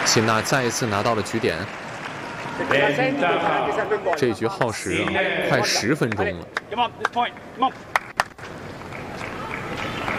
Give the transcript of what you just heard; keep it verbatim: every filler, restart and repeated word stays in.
辛纳再一次拿到了局点，这一局耗时啊，快十分钟了。